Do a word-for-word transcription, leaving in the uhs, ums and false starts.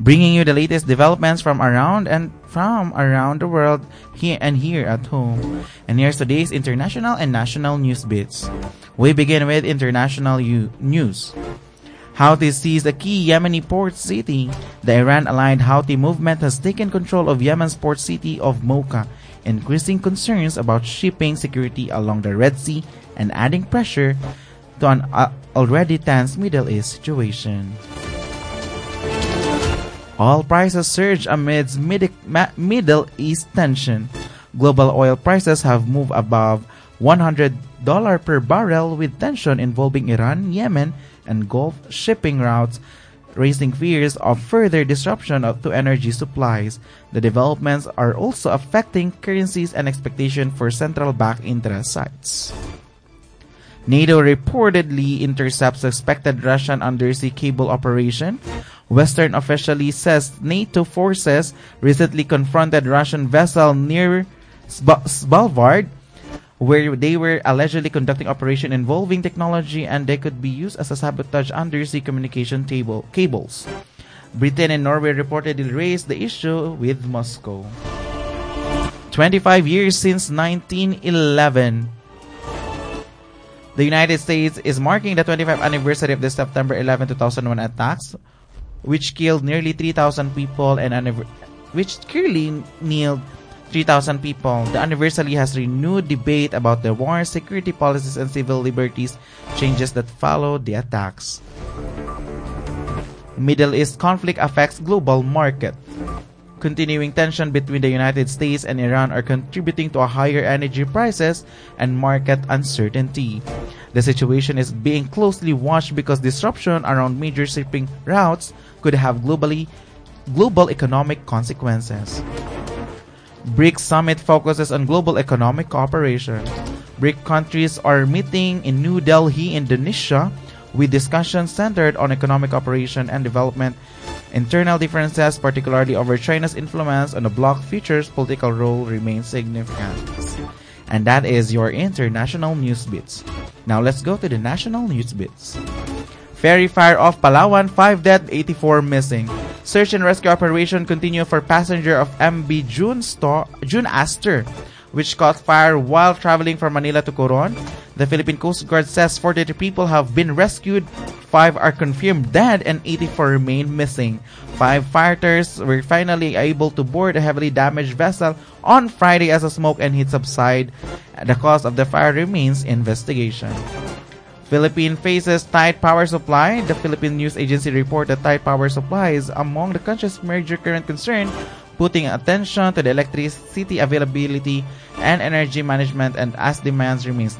bringing you the latest developments from around and from around the world here and here at home. And here's today's international and national news bits. We begin with international u- news. Houthis seized a key Yemeni port city. The Iran-aligned Houthi movement has taken control of Yemen's port city of Mocha, increasing concerns about shipping security along the Red Sea and adding pressure to an uh, already tense Middle East situation. Oil prices surge amidst mid- ma- Middle East tension. Global oil prices have moved above one hundred dollars per barrel, with tension involving Iran, Yemen, and Gulf shipping routes raising fears of further disruption of, to energy supplies. The developments are also affecting currencies and expectation for central bank interest sites. NATO reportedly intercepts suspected Russian undersea cable operation. Western officially says NATO forces recently confronted Russian vessel near Sv- Svalbard, where they were allegedly conducting operation involving technology and they could be used as a sabotage undersea communication table cables. Britain and Norway reportedly raised the issue with Moscow. twenty-five years since nineteen eleven. The United States is marking the twenty-fifth anniversary of the September eleventh, two thousand one attacks, which killed nearly three thousand people and anniv- which clearly killed three thousand people. The anniversary has renewed debate about the war, security policies, and civil liberties changes that followed the attacks. Middle East conflict affects global market. Continuing tension between the United States and Iran are contributing to a higher energy prices and market uncertainty. The situation is being closely watched because disruption around major shipping routes could have globally global economic consequences. BRICS Summit focuses on global economic cooperation. BRICS countries are meeting in New Delhi, Indonesia, with discussions centered on economic cooperation and development. Internal differences, particularly over China's influence on the bloc future's political role, remain significant. And that is your international news bits. Now let's go to the national news bits. Ferry fire off Palawan, five dead, eighty-four missing. Search and rescue operation continue for passenger of M B June, Sto- June Aster, which caught fire while traveling from Manila to Coron. The Philippine Coast Guard says forty-three people have been rescued, five are confirmed dead, and eighty-four remain missing. Five firefighters were finally able to board a heavily damaged vessel on Friday as the smoke and heat subside. The cause of the fire remains investigation. Philippines faces tight power supply. The Philippine News Agency report that tight power supply is among the country's major current concern, putting attention to the electricity availability and energy management, and as demands remains